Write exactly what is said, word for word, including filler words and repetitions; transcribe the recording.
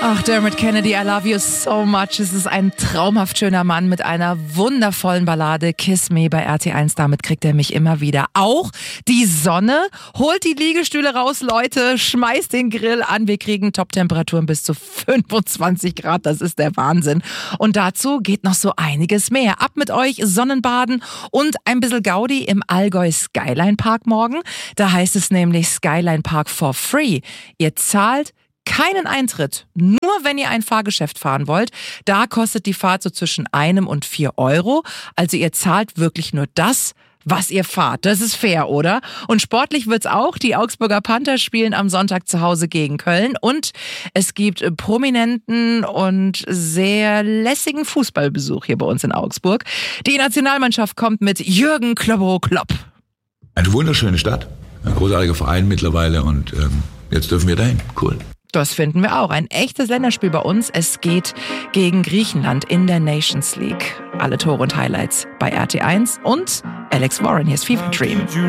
Ach, Dermot Kennedy, I love you so much. Es ist ein traumhaft schöner Mann mit einer wundervollen Ballade. Kiss Me bei R T eins. Damit kriegt er mich immer wieder. Auch die Sonne. Holt die Liegestühle raus, Leute. Schmeißt den Grill an. Wir kriegen Top-Temperaturen bis zu fünfundzwanzig Grad. Das ist der Wahnsinn. Und dazu geht noch so einiges mehr. Ab mit euch, Sonnenbaden und ein bisschen Gaudi im Allgäu Skyline Park morgen. Da heißt es nämlich Skyline Park for free. Ihr zahlt keinen Eintritt, nur wenn ihr ein Fahrgeschäft fahren wollt. Da kostet die Fahrt so zwischen einem und vier Euro. Also ihr zahlt wirklich nur das, was ihr fahrt. Das ist fair, oder? Und sportlich wird's auch. Die Augsburger Panther spielen am Sonntag zu Hause gegen Köln. Und es gibt prominenten und sehr lässigen Fußballbesuch hier bei uns in Augsburg. Die Nationalmannschaft kommt mit Jürgen Kloppo Klopp. Eine wunderschöne Stadt, ein großartiger Verein mittlerweile und ähm, jetzt dürfen wir dahin. Cool. Das finden wir auch. Ein echtes Länderspiel bei uns. Es geht gegen Griechenland in der Nations League. Alle Tore und Highlights bei R T eins und Alex Warren, hier ist FIFA Dream.